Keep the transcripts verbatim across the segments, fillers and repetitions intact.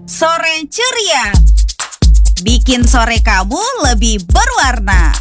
Sore ceria, bikin sore kamu lebih berwarna.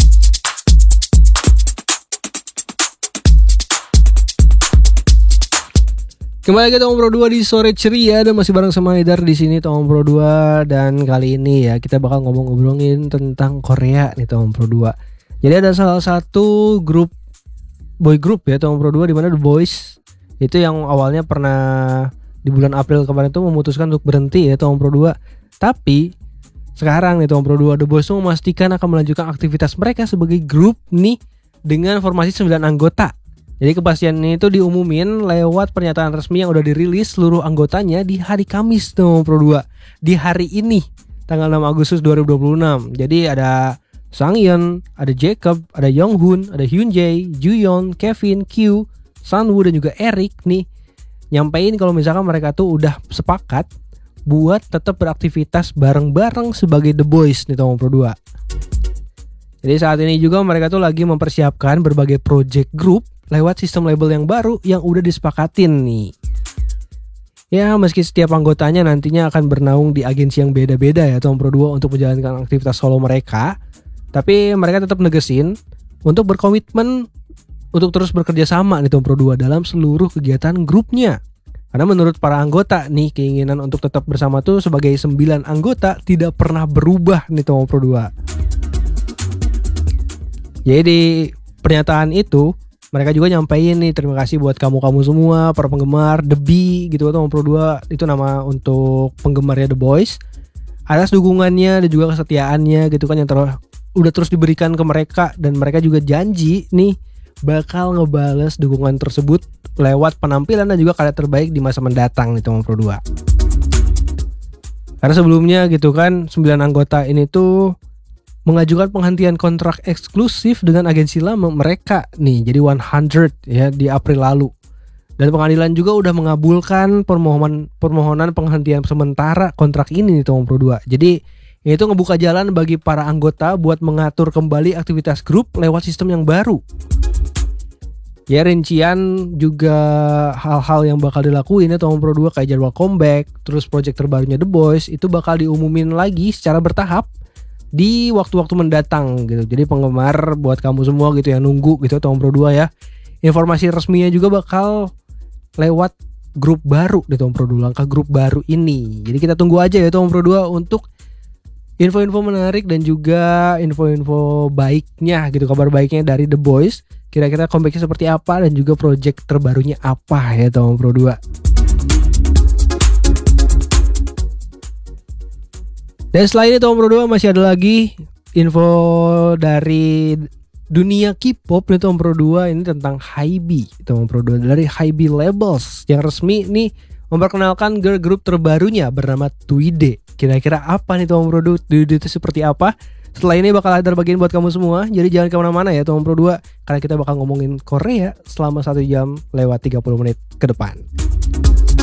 Kembali lagi Tom Pro dua di Sore Ceria dan masih bareng sama Haidar di sini Tom Pro dua, dan kali ini ya kita bakal ngomong-ngobrolin tentang Korea nih Tom Pro dua. Jadi ada salah satu grup boy group ya Tom Pro dua, di mana The Boys itu yang awalnya pernah di bulan April kemarin tuh memutuskan untuk berhenti ya Tom Pro dua. Tapi sekarang nih Tom Pro dua, The Boys tuh memastikan akan melanjutkan aktivitas mereka sebagai grup nih dengan formasi sembilan anggota. Jadi kepastian ini tuh diumumin lewat pernyataan resmi yang udah dirilis seluruh anggotanya di hari Kamis Tom Pro dua. Di hari ini tanggal enam Agustus dua ribu dua puluh enam. Jadi ada Sangyeon, ada Jacob, ada Younghoon, ada Hyunjae, Juyeon, Kevin, Q, Sunwoo dan juga Eric nih nyampein kalau misalkan mereka tuh udah sepakat buat tetap beraktivitas bareng-bareng sebagai The Boys nih Tom Pro dua. Jadi saat ini juga mereka tuh lagi mempersiapkan berbagai project group lewat sistem label yang baru yang udah disepakatin nih. Ya meski setiap anggotanya nantinya akan bernaung di agensi yang beda-beda ya Tom Pro dua untuk menjalankan aktivitas solo mereka, tapi mereka tetap negesin untuk berkomitmen untuk terus bekerja sama nih Tom Pro dua dalam seluruh kegiatan grupnya. Karena menurut para anggota nih, keinginan untuk tetap bersama tuh sebagai sembilan anggota tidak pernah berubah nih Tom Pro dua. Jadi pernyataan itu mereka juga nyampein nih terima kasih buat kamu-kamu semua para penggemar The B gitu Tom Pro dua, itu nama untuk penggemarnya The Boys, atas dukungannya dan juga kesetiaannya gitu kan yang ter- udah terus diberikan ke mereka, dan mereka juga janji nih bakal ngebales dukungan tersebut lewat penampilan dan juga karya terbaik di masa mendatang nih Tom Pro dua. Karena sebelumnya gitu kan sembilan anggota ini tuh mengajukan penghentian kontrak eksklusif dengan agensi lama mereka nih, jadi seratus ya di April lalu. Dan pengadilan juga udah mengabulkan permohonan permohonan penghentian sementara kontrak ini nih Tom Pro dua. Jadi itu ngebuka jalan bagi para anggota buat mengatur kembali aktivitas grup lewat sistem yang baru. Ya rincian juga hal-hal yang bakal dilakuin ya Tom Pro dua kayak jadwal comeback, terus project terbarunya The Boys itu bakal diumumin lagi secara bertahap di waktu-waktu mendatang gitu. Jadi penggemar buat kamu semua gitu yang nunggu gitu Tom Pro dua ya, informasi resminya juga bakal lewat grup baru di Tom Pro dua, langkah grup baru ini. Jadi kita tunggu aja ya Tom Pro dua untuk info-info menarik dan juga info-info baiknya gitu, kabar baiknya dari The Boys. Kira-kira comebacknya seperti apa dan juga project terbarunya apa ya Tom Pro dua. Dan selain itu Tom Pro dua masih ada lagi info dari dunia K-pop nih Tom Pro dua, ini tentang Hybe Tom Pro dua dari Hybe Labels yang resmi nih memperkenalkan girl group terbarunya bernama Tweede. Kira-kira apa nih Tom Pro dua? Tweede itu seperti apa? Setelah ini bakal ada bagian buat kamu semua, jadi jangan kemana-mana ya Tom Pro dua, karena kita bakal ngomongin Korea selama satu jam lewat tiga puluh menit ke depan.